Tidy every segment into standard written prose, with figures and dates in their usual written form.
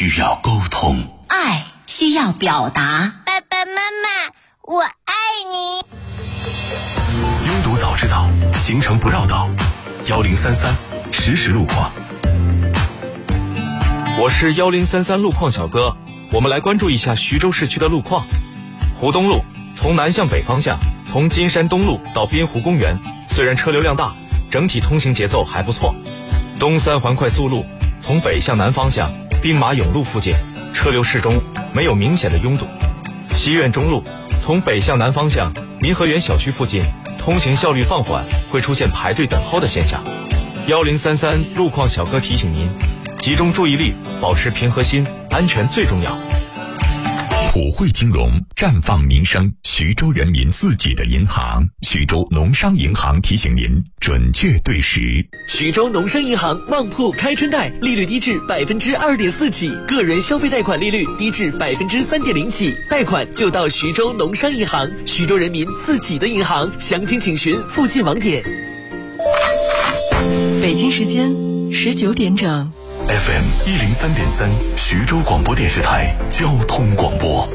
需要沟通， 爱需要表达。 爸爸妈妈，我爱你。 拥堵早知道，行程不绕道。1033实时路况。 我是1033路况小哥，我们来关注一下徐州市区的路况。湖东路从南向北方向，从金山东路到滨湖公园，虽然车流量大，整体通行节奏还不错。东三环快速路从北向南方向，兵马俑路附近车流适中，没有明显的拥堵。西苑中路从北向南方向，民和园小区附近通行效率放缓，会出现排队等候的现象。1033路况小哥提醒您，集中注意力，保持平和心，安全最重要。 普惠金融绽放民生，徐州人民自己的银行，徐州农商银行提醒您准确对时。 徐州农商银行旺铺开春贷，利率低至2.4%起，个人消费贷款利率低至3.0%起，贷款就到徐州农商银行，徐州人民自己的银行，详情请询附近网点。 北京时间19点整。 FM 103.3徐州广播电视台交通广播。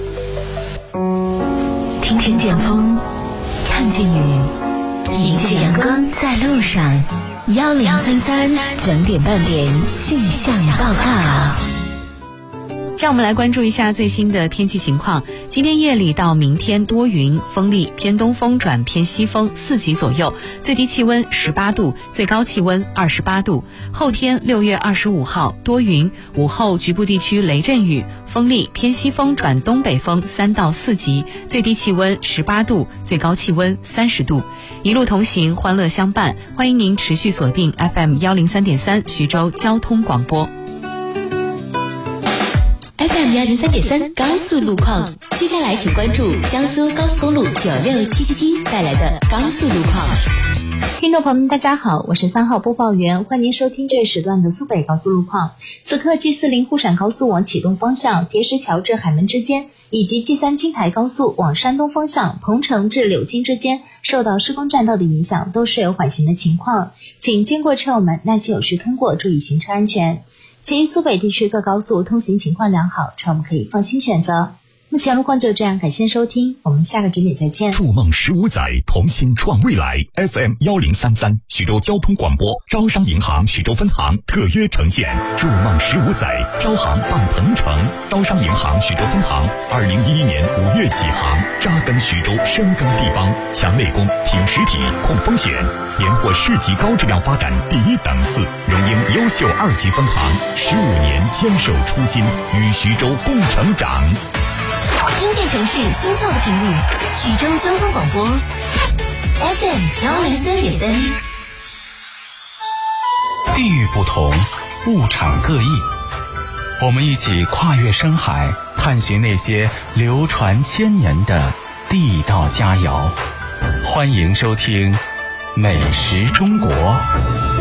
听见风，看见雨，迎着阳光在路上。1033整点半点气象报告。 让我们来关注一下最新的天气情况。今天夜里到明天多云，风力偏东风转偏西风4级左右，最低气温18度，最高气温28度。后天6月25号多云，午后局部地区雷阵雨，风力偏西风转东北风3到4级，最低气温18度，最高气温30度。一路同行，欢乐相伴，欢迎您持续锁定 FM 103.3徐州交通广播。 FM 103.3高速路况，接下来请关注江苏高速公路96777带来的高速路况。 听众朋友们，大家好，我是3号播报员，欢迎您收听这一时段的苏北高速路况。此刻 G40沪陕高速往启东方向叠石桥至海门之间，以及 G3青台高速往山东方向彭城至柳青之间，受到施工占道的影响，都是有缓行的情况，请经过车友们耐心有序通过，注意行车安全。其余苏北地区各高速通行情况良好，车友们可以放心选择。目前路况就这样，感谢收听，我们下个直点再见。 筑梦15载，同心创未来。FM 1033徐州交通广播，招商银行徐州分行特约呈现。筑梦15载，招行傍鹏城。招商银行徐州分行2011年5月起航，扎根徐州，深耕地方，强内功，挺实体，控风险，连获市级高质量发展第1等次，荣膺优秀2级分行，15年坚守初心，与徐州共成长。 听见城市心跳的频率，徐州交通广播 FM 103.3。 地域不同，物产各异，我们一起跨越深海，探寻那些流传千年的地道佳肴。欢迎收听《美食中国》。